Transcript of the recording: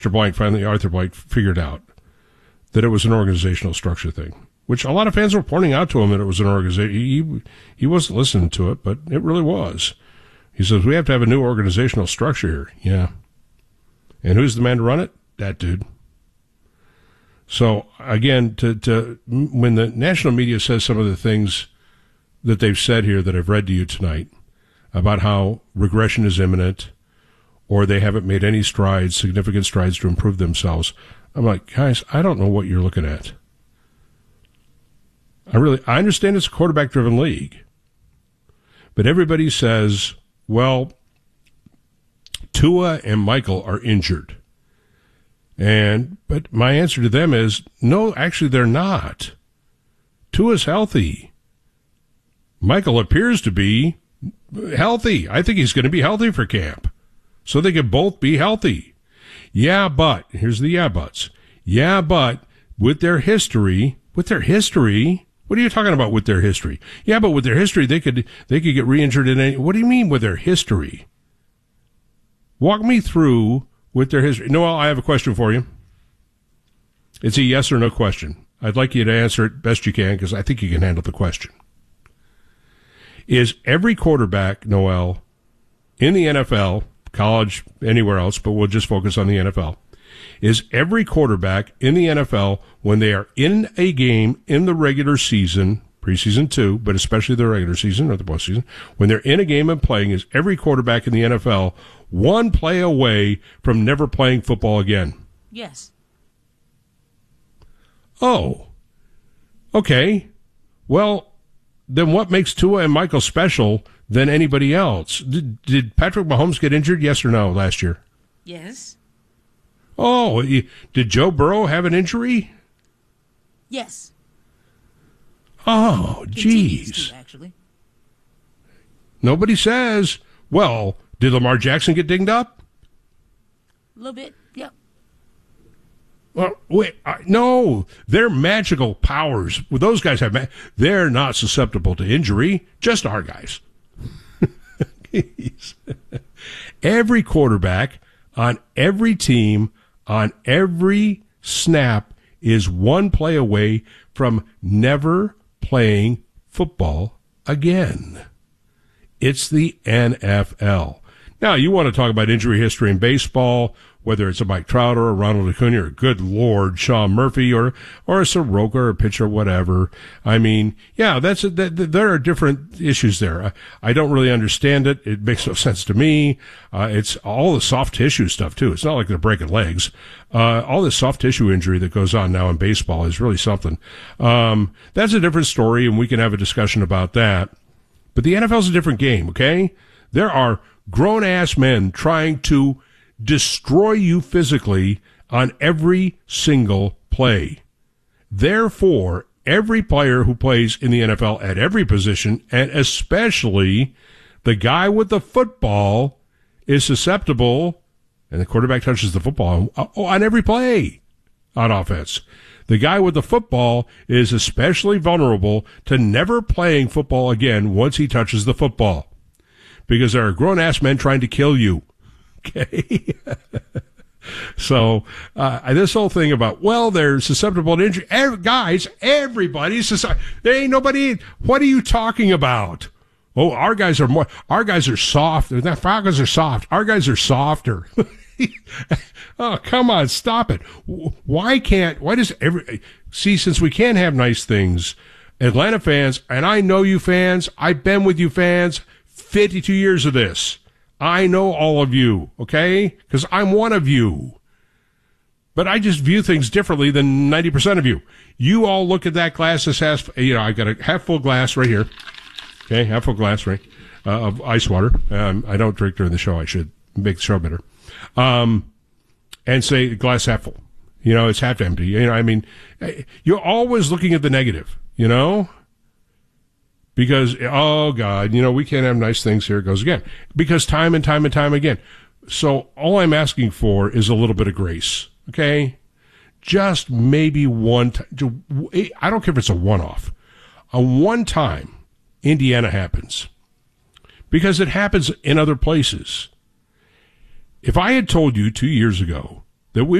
Arthur Blank figured out that it was an organizational structure thing, which a lot of fans were pointing out to him that it was an organization. He wasn't listening to it, but it really was. He says, we have to have a new organizational structure here. Yeah. And who's the man to run it? That dude. So, again, when the national media says some of the things that they've said here that I've read to you tonight about how regression is imminent or they haven't made any significant strides to improve themselves, I'm like, guys, I don't know what you're looking at. I understand it's a quarterback-driven league. But everybody says, well, Tua and Michael are injured. But my answer to them is, no, actually they're not. Tua's healthy. Michael appears to be healthy. I think he's going to be healthy for camp. So they can both be healthy. Yeah, but, here's the yeah buts. Yeah, but, with their history, what are you talking about with their history? Yeah, but with their history, they could get re-injured in any, what do you mean with their history? Walk me through with their history. Noel, I have a question for you. It's a yes or no question. I'd like you to answer it best you can because I think you can handle the question. Is every quarterback, Noel, in the NFL, college, anywhere else, but we'll just focus on the NFL, is every quarterback in the NFL, when they are in a game in the regular season, preseason too, but especially the regular season or the postseason, when they're in a game and playing, is every quarterback in the NFL one play away from never playing football again? Yes. Oh. Okay. Well, then what makes Tua and Michael special than anybody else? Did Patrick Mahomes get injured, yes or no, last year? Yes. Oh, did Joe Burrow have an injury? Yes. Oh, geez. Actually. Nobody says. Well, did Lamar Jackson get dinged up? A little bit, yep. Well, wait, no, they're magical powers. Well, those guys they're not susceptible to injury, just our guys. Every quarterback on every team, on every snap, is one play away from never playing football again. It's the NFL. Now, you want to talk about injury history in baseball, whether it's a Mike Trout or a Ronald Acuna or, good Lord, Sean Murphy or a Soroka or a pitcher, whatever. I mean, yeah, there are different issues there. I don't really understand it. It makes no sense to me. It's all the soft tissue stuff, too. It's not like they're breaking legs. All this soft tissue injury that goes on now in baseball is really something. That's a different story, and we can have a discussion about that. But the NFL's a different game, okay? There are grown-ass men trying to destroy you physically on every single play. Therefore, every player who plays in the NFL at every position, and especially the guy with the football, is susceptible, and the quarterback touches the football on every play on offense. The guy with the football is especially vulnerable to never playing football again once he touches the football. Because there are grown-ass men trying to kill you. Okay? So, this whole thing about, well, they're susceptible to injury. Guys, everybody's susceptible. There ain't nobody. What are you talking about? Oh, our guys are soft. Our guys are soft. Our guys are softer. Oh, come on, stop it. Since we can't have nice things, Atlanta fans, and I know you fans, I've been with you fans, 52 years of this. I know all of you, okay? Because I'm one of you. But I just view things differently than 90% of you. You all look at that glass as half, I got a half full glass right here. Okay, half full glass, right? Of ice water. I don't drink during the show. I should make the show better. And say glass half full. It's half empty. You're always looking at the negative, Because, oh, God, we can't have nice things. Here it goes again. Because time and time and time again. So all I'm asking for is a little bit of grace, okay? Just maybe one time. I don't care if it's a one-off. A one-time Indiana happens. Because it happens in other places. If I had told you 2 years ago that we